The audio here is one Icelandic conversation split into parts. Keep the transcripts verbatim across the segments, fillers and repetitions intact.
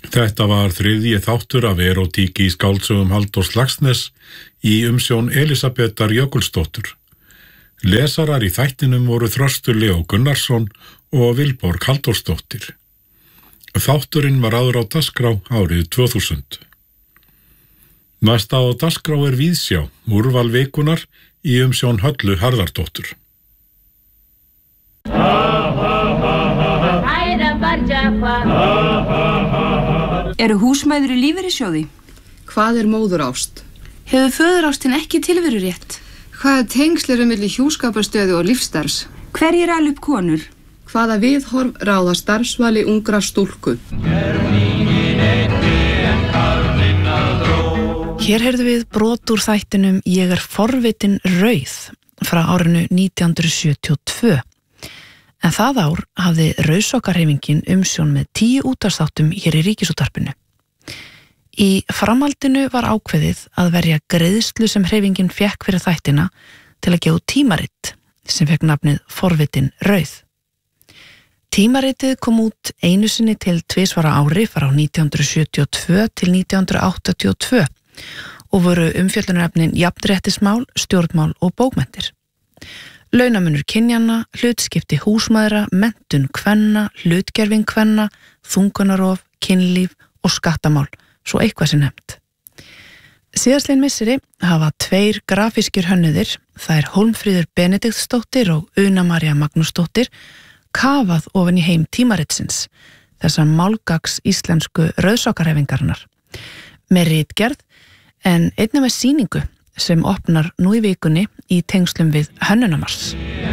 Þetta var þriðji þáttur af erótík í skáldsögum Halldórs Laxness í umsjón Elísabetar Jökulsdóttur. Lesarar í þættinum voru Þröstur Leó Gunnarsson og Vilborg Halldórsdóttir. Þátturinn var áður á dagskrá árið tvö þúsund. Næsta á dagskrá er Víðsjá, úrval vikunar í umsjón Höllu Harðardóttur. Eru húsmæður í lífeyrissjóði? Hvað er móðurást? Hefur föðurástin ekki tilverurétt? Hvaða tengsl eru milli hjúskaparstöðu og lífsstarfs? Hverjir ala upp konur? Hvaða viðhorf ráða starfsvali ungra stúlku? Hér heyrðum við brot úr þættinum Ég er forvitin rauð frá árinu nítján hundruð sjötíu og tvö. En það ár hafði Rauðsokkahreyfingin umsjón með tíu útvarpsþáttum hér í Ríkisútvarpinu. Í framhaldinu var ákveðið að verja greiðslu sem hreyfingin fékk fyrir þættina til að gefa tímarit sem fékk nafnið Forvitin rauð. Tímaritið kom út einu sinni til tvisvara ári frá nítján hundruð sjötíu og tvö til nítján hundruð áttatíu og tvö og voru umfjöllunarefnin jafnréttismál, stjórnmál og bókmenntir. Launamunur kynjanna, hlutskipti húsmæðra, menntun kvenna, hlutgerfing kvenna, þungunarof, kynlíf og skattamál, svo eitthvað sem nefnt. Síðastliðin misseri hafa tveir grafískir hönnuðir, það er Hólmfríður Benediktsdóttir og Una María Magnúsdóttir, kafað ofan í heim tímaritsins, þessar málgags íslensku Rauðsokkahreyfingarinnar, með ritgerð en einnig með sýningu sem opnar nú í vikunni í tengslum við Hönnunarmars.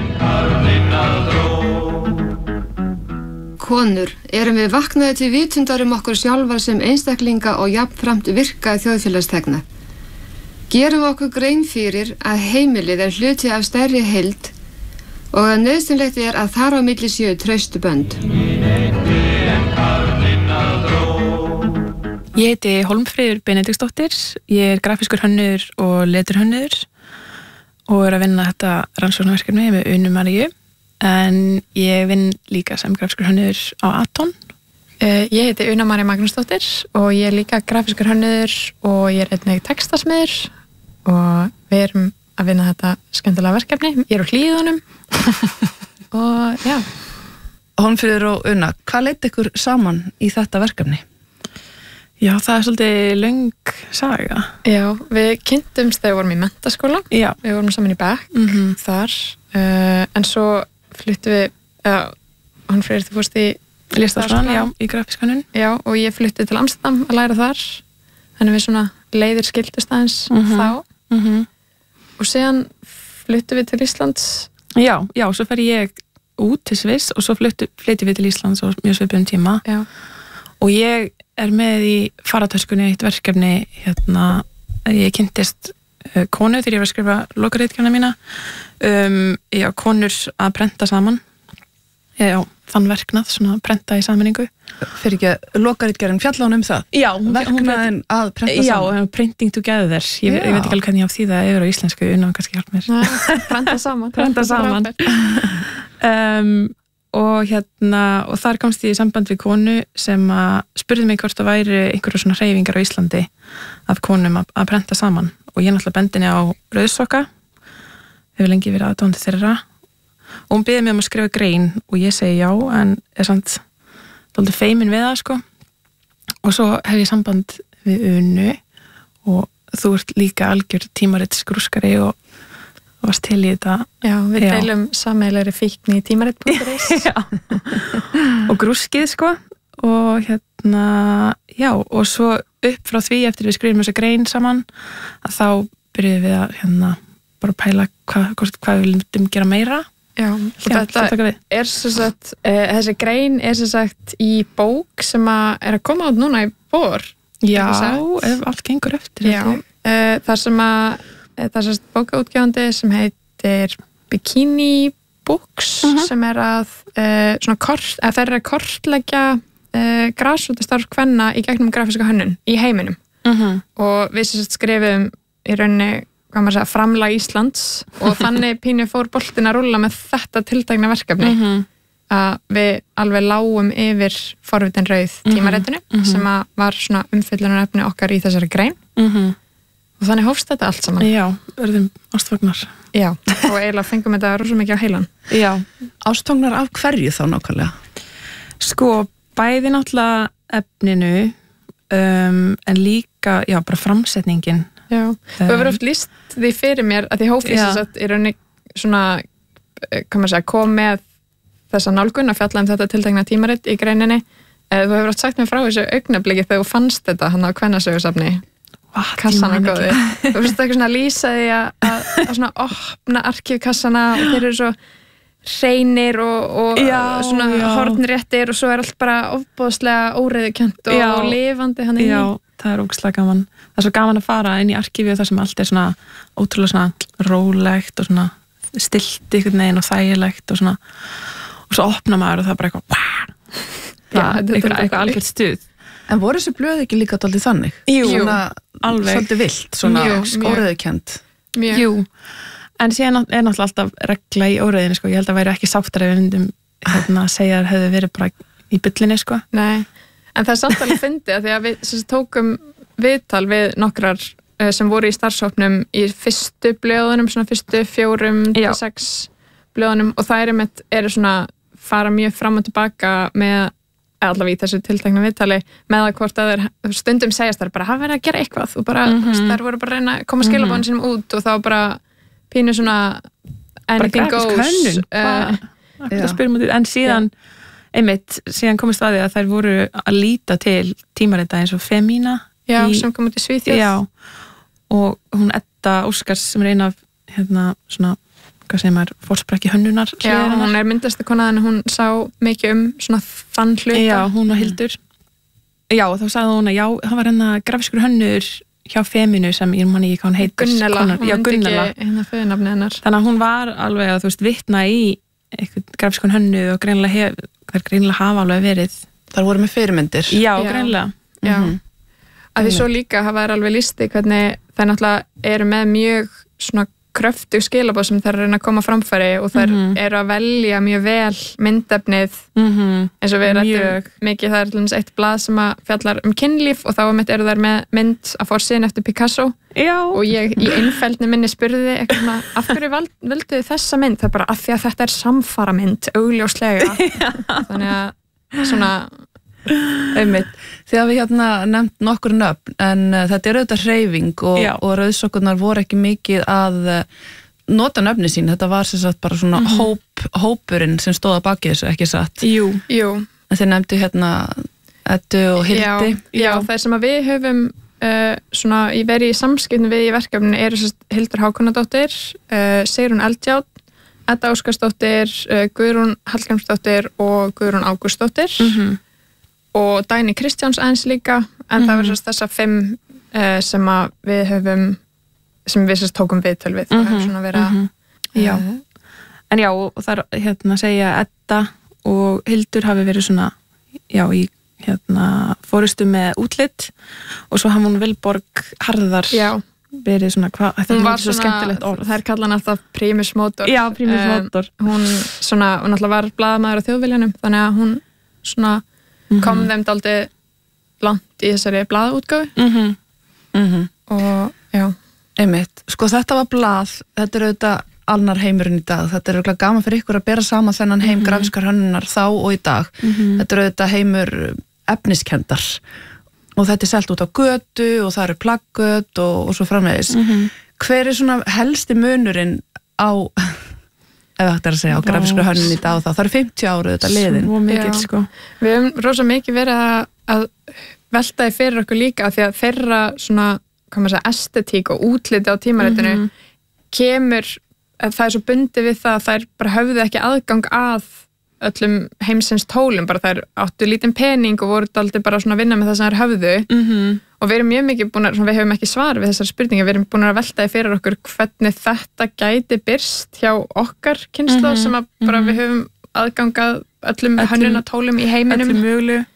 Konur, erum við vaknaði til vitundar um okkur sjálfar sem einstaklinga og jafnframt virka í þjóðfélagsþegna. Gerum okkur grein fyrir að heimilið er hluti af stærri heild og að nauðsynlegt er að þar á milli séu traustu bönd. Ég heiti Hólmfríður Benediktsdóttir, ég er grafískur hönnuður og leturhönnuður og er að vinna þetta rannsóknarverkefni með Unu Maríu, en ég vinn líka sem grafískur hönnuður á Aton. Ég heiti Una María Magnúsdóttir og ég er líka grafískur hönnuður og ég er einnig textasmiður og við erum að vinna þetta skemmtilega verkefni. Ég er á Hlíðunum og já. Hólmfríður og Una, hvað leit ykkur saman í þetta verkefni? Já, það er svolítið löng saga. Já, við kynntumst þegar við vorum í menntaskóla. Já. Við vorum saman í bekk mm-hmm. þar, uh, en svo fluttum við, já, Hólmfríður, þú fórst í Listaháskólann, já, í grafíska hönnun. Já, og ég flutti til Amsterdam að læra þar, þannig við svona leiðir skildust aðeins mm-hmm. þá. Mm-hmm. Og síðan fluttum við til Íslands. Já, já, svo fer ég út til Sviss og svo fluttum við til Íslands og mjög svipum tíma. Já. Og ég er með í faratöskunni eitt verkefni, hérna, ég kynntist uh, konu þegar ég var að skrifa lokaritgerðina mína, um, já, konur að prenta saman, já, þann verknað, svona prenta í sammenningu. Fyrir ekki að lokaritgerðin fjalla hún um það? Já, verknaðin að prenta já, saman? Já, printing together, ég, ég veit ekki alveg hvernig ég á því það yfir á íslensku, Una kannski hjálp mér. Nei, prenta saman. Prenta saman. um, Og hérna, og þar komst ég í samband við konu sem að spurði mig hvort það væri einhverja svona hreyfingar á Íslandi af konum að, að prenta saman. Og ég náttúrulega bendinni á Rauðsokka, hefur lengi verið aðdáandi þeirra. Og hún biður mig um að skrifa grein og ég segi já, en er samt dálítið feimin við það, sko. Og svo hef ég samband við Unu og þú ert líka algjör tímarit skrúskari og varst til í þetta. Já, við já. deilum sameiginlegri fíkn í tímarit punktur is. Já, og grúskið, sko, og hérna, já, og svo upp frá því eftir við skrifum þessa grein saman, að þá byrjuðum við að, hérna, bara pæla hvað hva, hva við viljum gera meira. Já, og já, þetta er svo sagt, uh, þessi grein er svo sagt í bók sem að er að koma át núna í vor. Já, ef allt gengur eftir. Já, uh, þar sem að það er sérst bókaútgefandi sem heitir Bikini Books uh-huh. sem er að, uh, svona kort, að þeir eru að kortleggja uh, grasrótarstarf kvenna í gegnum grafíska hönnun í heiminum uh-huh. og við sérst skrifum í rauninni, hvað maður segja, framlag Íslands og þannig pínu fór boltin að rúlla með þetta tiltækna verkefni uh-huh. að við alveg lágum yfir forvitin rauð tímaritinu mm -hmm. sem að var svona umfyllunarefni okkar í þessari grein mm -hmm. og þannig hófst þetta allt saman. Já, verðum ástfagnar. Já, og eiginlega fengum þetta rosa mikið á heilan. Já. Ástfagnar af hverju þá nákvæmlega? Sko, bæði náttúrulega efninu um, en líka, já, bara framsetningin. Já, um, við verðum oft líst því fyrir mér að því hófið þess að í rauninni svona, kann maður segja, kom með þessa nálgun að fjalla um þetta tiltekna tímarit í greininni. Þú hefur átt sagt mér frá þessu augnabliki þegar þú fannst þetta hann á kvennasögusafni. Kassana góði. Þú finnst eitthvað svona að lýsa því að, að, að svona opna arkífkassana og þeir eru svo hreinir og, og já, svona já. hornréttir og svo er allt bara ofboðslega óreiðukent og, og lifandi hann inni. Já, það er ógeðslega gaman. Það er svo gaman að fara inn í arkífi og það sem allt er svona ótrúlega svona rólegt og svona stilt einhvern veginn og þægilegt og svona og svo opna maður og það er bara eitthvað það er eitthvað, eitthvað algjört stuð. En voru þessi blöð ekki líka dálítið þannig? Jú, svona, alveg. Svolítið vilt, svona óreiðukent. Jú, en síðan er náttúrulega alltaf regla í óreiðinni, sko. Ég held að væri ekki sáttar ef við myndum hérna, að segja að það hefði verið bara í byllinni, sko. Nei, en það er samt alveg fyndið að því að við sem tókum viðtal við nokkrar uh, sem voru í starfshópnum í fyrstu blöðunum, svona fyrstu fjórum til sex blöðunum og það er einmitt, eru svona fara mjög fram og tilbaka með allavega í þessu tiltekna viðtali með að hvort að þeir stundum segjast þær bara hafa verið að gera eitthvað og bara, mm -hmm. þær voru bara að reyna að koma skilabóðin sínum út og þá bara pínu svona anything goes uh, en síðan einmitt, síðan komist að því að þær voru að líta til tímarita eins og Femína já, í, sem kom út í Svíþjóð já, og hún Edda Óskars sem er eina af hérna svona hvað segir maður, fórsprekki hönnunar já, hún er myndastu kona en hún sá mikið um svona þann hluta já, hún og Hildur já, og þá sagði hún að já, það var hérna grafiskur hönnur hjá Femínu sem ég manni ekki hvað hún heitir Gunnela, hún já, myndi ekki hérna föðunafni hennar þannig að hún var alveg að þú veist vitna í eitthvað grafiskur hönnu og greinilega hef, þær greinilega hafa alveg verið þar voru með fyrirmyndir já, já. greinilega já. Mm -hmm. að því svo líka hafa þær alveg listi hvernig þær náttúrulega eru með mjög svona kröftug skilabóð sem þær reyna að koma framfæri og þær mm -hmm. eru að velja mjög vel myndefnið mm -hmm. eins og við rættum mikið, það er til dæmis eitt blað sem að fjallar um kynlíf og þá eru þær með mynd að fórsíðan eftir Picasso já. og ég í einfeldni minni spurði eitthvað af hverju völdu þið þessa mynd? Það er bara af því að þetta er samfara mynd augljóslega þannig að svona einmitt, þegar við hérna nefnt nokkur nöfn en uh, þetta er auðvitað hreyfing og, og rauðsokkurnar voru ekki mikið að uh, nota nöfni sín, þetta var sem sagt bara svona mm -hmm. hóp, hópurinn sem stóða baki þessu, ekki satt? Jú, jú. En þið nefndu hérna Eddu og Hildi Já, já það sem að við höfum uh, svona í verið í samskiptum við í verkefni eru sérst Hildur Hákonardóttir uh, Sigrún Eldjárn Edda Óskarsdóttir, uh, Guðrún Hallgrímsdóttir og Guðrún Ágústsdóttir mm -hmm. og Dagný Kristjáns eins líka en mm-hmm. það verður þessar fimm uh, sem að við höfum sem við sérst tókum viðtöl við mm-hmm. það hefur svona verið mm-hmm. uh, já. En já, og þar hérna segja Edda og Hildur hafi verið svona já, í hérna fórustu með útlit og svo hafði hún Vilborg Harðar já. verið svona hvað, hún var svo skemmtilegt orð það er kallað alltaf primus motor já, primus motor um, hún svona, hún alltaf var blaðamaður á Þjóðviljanum þannig að hún svona Mm-hmm. kom þeim dálítið langt í þessari blaðaútgáfu mm-hmm. Mm-hmm. og já einmitt, sko þetta var blað þetta er auðvitað alnar heimurinn í dag þetta er auðvitað gaman fyrir ykkur að bera saman þennan heim mm-hmm. grafískar hönnunar þá og í dag mm-hmm. þetta er auðvitað heimur efniskendar og þetta er selt út á götu og það eru plaggöt og, og svo framvegis mm-hmm. hver er svona helsti munurinn á ef það er að segja á grafískri hönnun í dag og þá það eru fimmtíu ára þetta liðin svo mikið sko við hefum rosa mikið verið að, að velta því fyrir okkur líka því að þeirra svona, hvað maður segja, estetík og útliti á tímaritinu mm-hmm. kemur, það er svo bundið við það að þær bara höfðu ekki aðgang að öllum heimsins tólum bara þær áttu lítinn pening og voru aldrei bara svona að vinna með það sem þær höfðu mm-hmm. og við erum mjög mikið búin að, við hefum ekki svar við þessar spurningar, við erum búin að velta því fyrir okkur hvernig þetta gæti birst hjá okkar kynslóð mm-hmm. sem að bara við höfum aðgangað öllum hönnunatólum í heiminum öllum mögulegu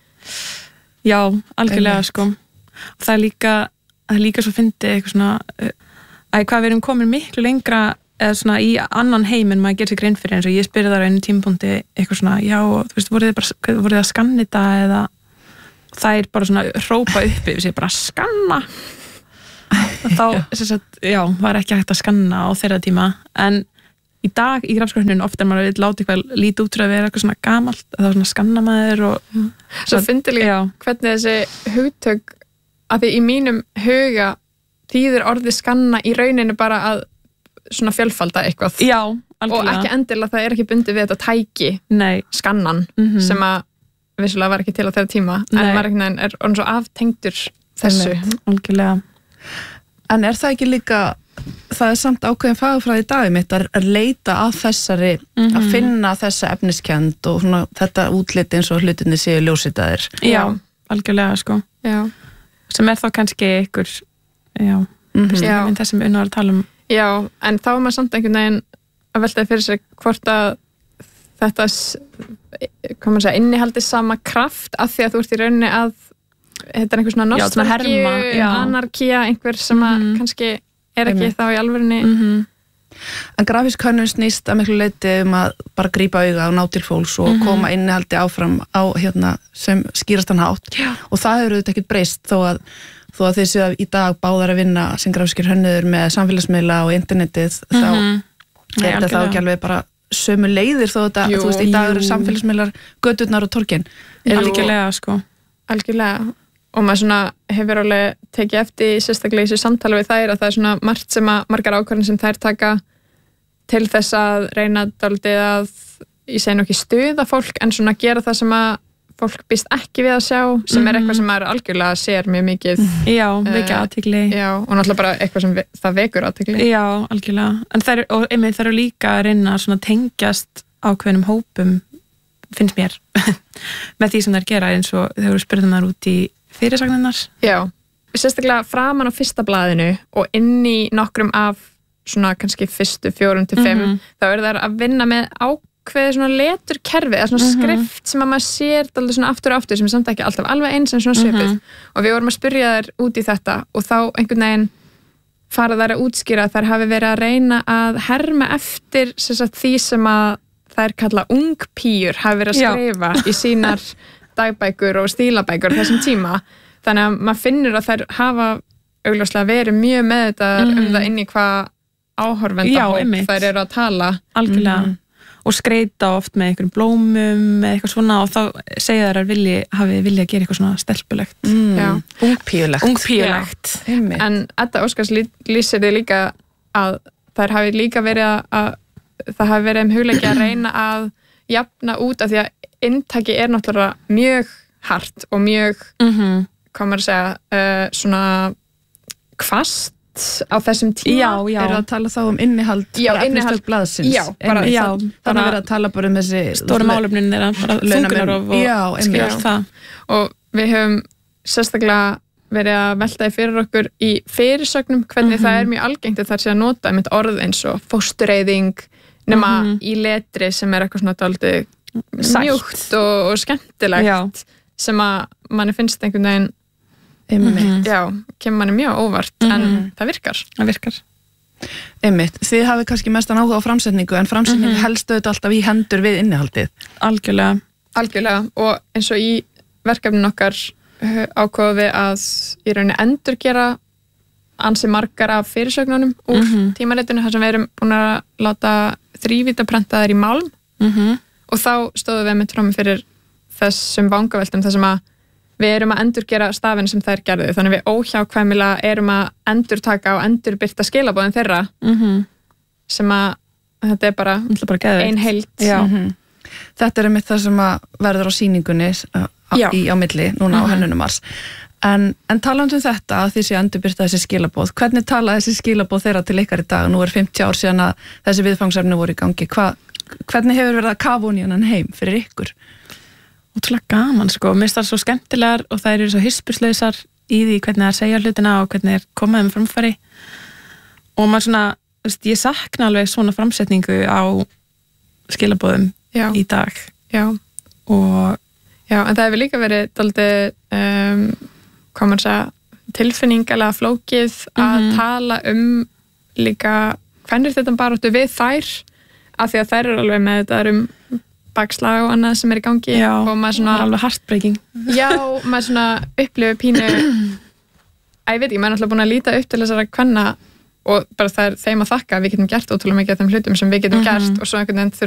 já, algjörlega sko og það er líka, það er líka svo fyndið eitthvað svona að hvað við erum komin miklu lengra eða svona í annan heim en maður gerir sig grein fyrir eins og ég spyrir þar á einu tímapunkti eitthvað svona, já, þú veist, voruð þið bara voruð þið að skanna þetta eða það er bara svona hrópa upp yfir sig, bara skanna þá, sem sagt, já, var ekki hægt að skanna á þeirra tíma, en í dag í grafskröfnun ofta er maður að láta eitthvað lítið út fyrir að vera eitthvað svona gamalt, þá svona skanna maður og mm. Svo fyndi líka hvernig þessi hugtök að því í mínum huga þýðir orðið skanna í rauninu bara að svona fjölfalda eitthvað já, og ekki endilega það er ekki bundið við þetta tæki Nei. skannan mm-hmm. sem að vissulega var ekki til á þeirra tíma Nei. En maður er orðinn svo aftengdur þessu algjörlega. En er það ekki líka það er samt ákveðin fagfræði í dag mitt að leita að þessari mm-hmm. að finna þessa efniskend og svona, þetta útlit eins og hlutinni séu ljósitaðir já, algjörlega sko já. Sem er þá kannski ykkur já, mm-hmm. það sem Unna var að tala um já, en þá er maður samt einhvern veginn að veltaði fyrir sig hvort að þetta hvað maður segja, innihaldi sama kraft af því að þú ert í rauninni að þetta er einhver svona nostalgíu anarkía, einhver sem að mm-hmm. kannski er ekki þá í alvörinni mm-hmm. En grafísk hönnun snýst að miklu leyti um að bara grípa auga og ná til fólks og mm-hmm. koma innihaldi áfram á hérna sem skýrastan hátt já. Og það hefur auðvitað ekkert breyst þó að þó að þessi að í dag báðar að vinna sem grafískir hönnuður með samfélagsmiðla og internetið mm-hmm. þá er þetta þá ekki alveg bara sömu leiðir þó þetta, jú, þú veist, í dag eru samfélagsmiðlar göturnar og torgin. Algjörlega, sko. Algjörlega. Og maður svona hefur alveg tekið eftir sérstaklega í þessu samtali við þær að það er svona margt sem að margar ákvarðanir sem þær taka til þess að reyna dálítið að ég segi nú ekki stuða fólk en svona gera það sem að fólk býst ekki við að sjá sem mm-hmm. er eitthvað sem maður algjörlega sér mjög mikið já, vekja athygli já, og náttúrulega bara eitthvað sem ve- það vekur athygli já, algjörlega, en þær, og einmitt þær eru líka að reyna að svona tengjast ákveðnum hópum finnst mér með því sem þær gera eins og þau eru spurðum þær út í fyrirsagninnar já, sérstaklega framan á fyrsta blaðinu og inn í nokkrum af svona kannski fyrstu fjórum til fimm Mhm. þá eru þær að vinna með ákveðið svona leturkerfi eða svona Mhm. skrift sem að maður sér dálítið svona aftur og aftur sem er samt ekki alltaf alveg eins en svona svipuð Mhm. og við vorum að spyrja þær út í þetta og þá einhvern veginn fara þær að útskýra að þær hafi verið að reyna að herma eftir sem sagt, því sem að þær kalla ungpíur hafi verið að Já. skrifa í sínar dagbækur og stílabækur á þessum tíma þannig að maður finnur að þær hafa augljóslega verið mjög meðvitaðar Mhm. um það inn í hvað áhorfenda Já, hóp einmitt. þær eru að tala algjörlega Mhm. og skreita oft með einhverjum blómum eða eitthvað svona og þá segja þær að vilji, hafi vilja að gera eitthvað svona stelpulegt Já. ungpíulegt ungpíulegt Einmitt. en Edda Óskars lí- lýsir þið líka að þær hafi líka verið að, að það hafi verið um hugleiki að reyna að jafna út af því að inntaki er náttúrulega mjög hart og mjög, mm-hmm. hvað maður að segja uh, svona hvasst á þessum tíma já, já, er að tala þá um innihald Já, bara innihald- efnistök blaðsins Já, bara- Einmitt. já, þannig bara- að vera að tala bara um þessi stóru málefnin þeirra bara Launamun. þungunarof og Já, einmitt. skilur það og við höfum sérstaklega verið að velta í fyrir okkur í fyrirsögnum hvernig Mhm. það er mjög algengt að það sé að nota einmitt orð eins og fóstureyðing nema Mhm. í letri sem er eitthvað svona dálítið Sætt. mjúkt og, og skemmtilegt Já. sem að manni finnst einhvern veginn Einmitt. Mhm. já, kemur manni mjög óvart en Mhm. það virkar það virkar Einmitt. Þið hafið kannski mestan áhuga á framsetningu en framsetning Mhm. helst auðvitað alltaf í hendur við innihaldið algjörlega algjörlega og eins og í verkefnin okkar uh, ákváðum við að í rauninni endurgera ansi margar af fyrirsögnunum úr Mhm. tímaritinu þar sem við erum búin að láta þrívíta prenta þær í málm mm-hmm. og þá stóðum við með fram fyrir þessum vangaveltum þar sem að við erum að endurgera stafinn sem þær gerðu þannig við óhjákvæmilega erum að endurtaka og endurbyrta skilabóðin þeirra Mm-hmm. sem að þetta er bara bara geðveikt. ein heild Já. Mhm. Þetta er einmitt það sem að verður á sýningunni uh, á, Já. í, á milli núna á Mhm. Hönnunumars en, en talandi um þetta að því sé endurbyrta þessi skilabóð hvernig tala þessi skilabóð þeirra til ykkar í dag nú er fimmtíu ár síðan að þessi viðfangsefni voru í gangi Hva, hvernig hefur verið að kafa hún í hennan heim fyrir ykkur? Ótrúlega gaman sko, mér finnst það svo skemmtilegar og það eru svo hispurslausar í því hvernig það segja hlutina og hvernig það er komað um framfæri og maður svona, þú veist, ég sakna alveg svona framsetningu á skilabóðum já, í dag já, og já, en það hefur líka verið dálítið um, hvað maður segja tilfinningalega flókið að Mhm. tala um líka kvenréttinda baráttu við þær af því að þær eru alveg með þetta um bakslag og annað sem er í gangi já, og maður svona alveg heartbreaking já, maður svona upplifu pínu að ég veit ekki, maður er alltaf búin að líta upp til þessara kvenna og bara það er þeim að þakka að við getum gert ótrúlega mikið af þeim hlutum sem við getum mm-hmm. gert og svo einhvern veginn